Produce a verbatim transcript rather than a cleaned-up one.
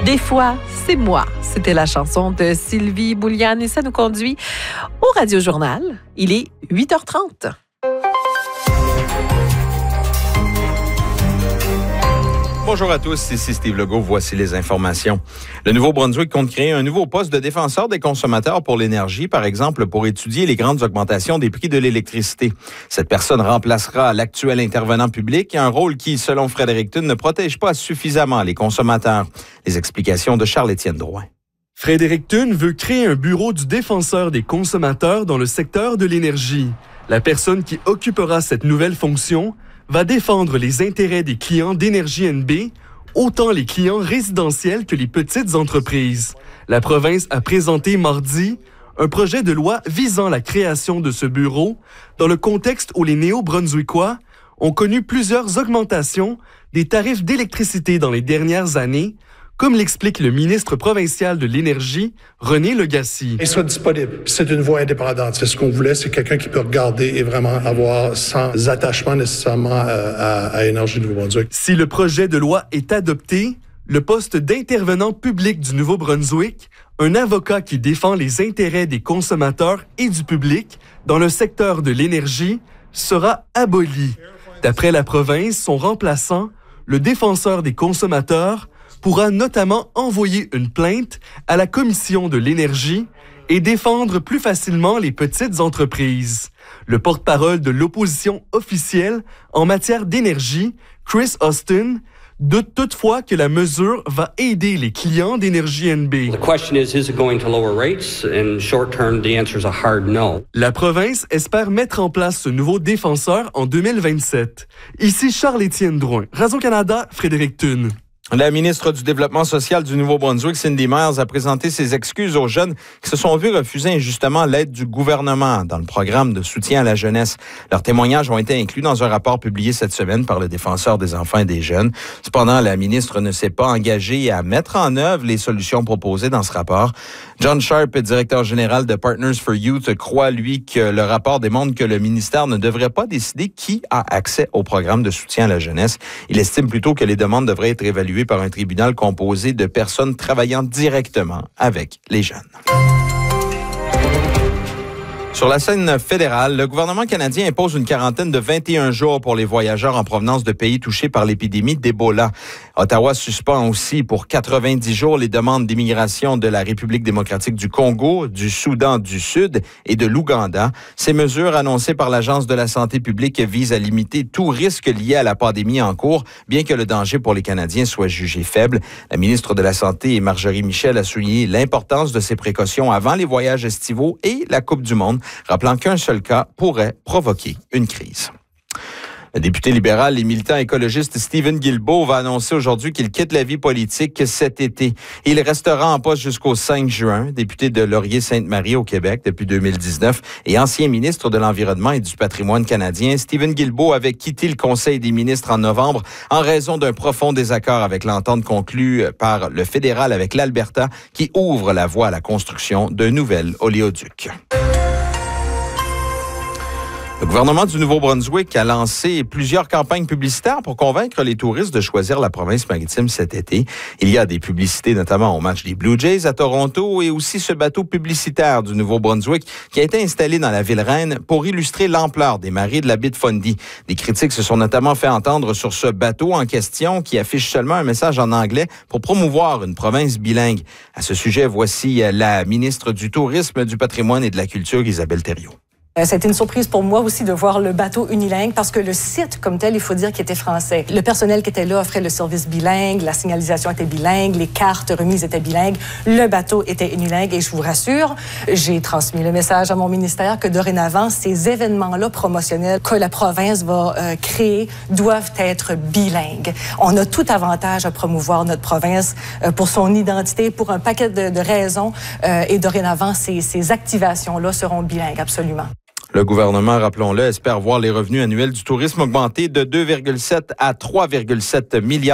Des fois, c'est moi. C'était la chanson de Sylvie Bouliane et ça nous conduit au Radio-Journal. Il est huit heures trente. Bonjour à tous, ici Steve Legault, voici les informations. Le Nouveau-Brunswick compte créer un nouveau poste de défenseur des consommateurs pour l'énergie, par exemple pour étudier les grandes augmentations des prix de l'électricité. Cette personne remplacera l'actuel intervenant public, un rôle qui, selon Frédéric Thune, ne protège pas suffisamment les consommateurs. Les explications de Charles-Étienne Drouin. Frédéric Thune veut créer un bureau du défenseur des consommateurs dans le secteur de l'énergie. La personne qui occupera cette nouvelle fonction va défendre les intérêts des clients d'Énergie N B, autant les clients résidentiels que les petites entreprises. La province a présenté mardi un projet de loi visant la création de ce bureau dans le contexte où les Néo-Brunswickois ont connu plusieurs augmentations des tarifs d'électricité dans les dernières années, comme l'explique le ministre provincial de l'Énergie, René Legacy. Il soit disponible. C'est une voie indépendante. C'est ce qu'on voulait, c'est quelqu'un qui peut regarder et vraiment avoir sans attachement nécessairement à, à, à Énergie Nouveau-Brunswick. Si le projet de loi est adopté, le poste d'intervenant public du Nouveau-Brunswick, un avocat qui défend les intérêts des consommateurs et du public dans le secteur de l'énergie, sera aboli. D'après la province, son remplaçant, le défenseur des consommateurs, pourra notamment envoyer une plainte à la Commission de l'énergie et défendre plus facilement les petites entreprises. Le porte-parole de l'opposition officielle en matière d'énergie, Chris Austin, doute toutefois que la mesure va aider les clients d'Énergie N B. The question is, is it going to lower rates? In short term, the answer is a hard no. La province espère mettre en place ce nouveau défenseur en deux mille vingt-sept. Ici Charles-Étienne Drouin, Radio-Canada, Frédéric Thune. La ministre du Développement social du Nouveau-Brunswick, Cindy Myers, a présenté ses excuses aux jeunes qui se sont vus refuser injustement l'aide du gouvernement dans le programme de soutien à la jeunesse. Leurs témoignages ont été inclus dans un rapport publié cette semaine par le défenseur des enfants et des jeunes. Cependant, la ministre ne s'est pas engagée à mettre en œuvre les solutions proposées dans ce rapport. John Sharp, directeur général de Partners for Youth, croit, lui, que le rapport démontre que le ministère ne devrait pas décider qui a accès au programme de soutien à la jeunesse. Il estime plutôt que les demandes devraient être évaluées par un tribunal composé de personnes travaillant directement avec les jeunes. Sur la scène fédérale, le gouvernement canadien impose une quarantaine de vingt et un jours pour les voyageurs en provenance de pays touchés par l'épidémie d'Ebola. Ottawa suspend aussi pour quatre-vingt-dix jours les demandes d'immigration de la République démocratique du Congo, du Soudan du Sud et de l'Ouganda. Ces mesures annoncées par l'Agence de la santé publique visent à limiter tout risque lié à la pandémie en cours, bien que le danger pour les Canadiens soit jugé faible. La ministre de la Santé, Marjorie Michel, a souligné l'importance de ces précautions avant les voyages estivaux et la Coupe du monde, rappelant qu'un seul cas pourrait provoquer une crise. Le député libéral et militant écologiste Stephen Guilbeault va annoncer aujourd'hui qu'il quitte la vie politique cet été. Il restera en poste jusqu'au cinq juin, député de Laurier-Sainte-Marie au Québec depuis deux mille dix-neuf et ancien ministre de l'Environnement et du Patrimoine canadien. Stephen Guilbeault avait quitté le Conseil des ministres en novembre en raison d'un profond désaccord avec l'entente conclue par le fédéral avec l'Alberta qui ouvre la voie à la construction d'un nouvel oléoduc. Le gouvernement du Nouveau-Brunswick a lancé plusieurs campagnes publicitaires pour convaincre les touristes de choisir la province maritime cet été. Il y a des publicités notamment au match des Blue Jays à Toronto et aussi ce bateau publicitaire du Nouveau-Brunswick qui a été installé dans la ville reine pour illustrer l'ampleur des marées de la baie de Fundy. Des critiques se sont notamment fait entendre sur ce bateau en question qui affiche seulement un message en anglais pour promouvoir une province bilingue. À ce sujet, voici la ministre du Tourisme, du Patrimoine et de la Culture, Isabelle Thériault. C'était une surprise pour moi aussi de voir le bateau unilingue parce que le site comme tel, il faut dire qu'il était français. Le personnel qui était là offrait le service bilingue, la signalisation était bilingue, les cartes remises étaient bilingues, le bateau était unilingue et je vous rassure, j'ai transmis le message à mon ministère que dorénavant, ces événements-là promotionnels que la province va euh, créer doivent être bilingues. On a tout avantage à promouvoir notre province euh, pour son identité, pour un paquet de, de raisons euh, et dorénavant, ces, ces activations-là seront bilingues, absolument. Le gouvernement, rappelons-le, espère voir les revenus annuels du tourisme augmenter de deux virgule sept à trois virgule sept milliards.